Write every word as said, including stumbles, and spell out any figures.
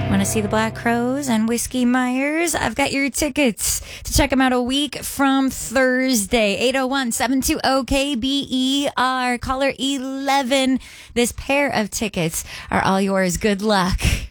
Want to see the Black Crows and Whiskey Myers? I've got your tickets to check them out a week from Thursday. eight oh one, seven two zero, K B E R. Caller eleven. This pair of tickets are all yours. Good luck.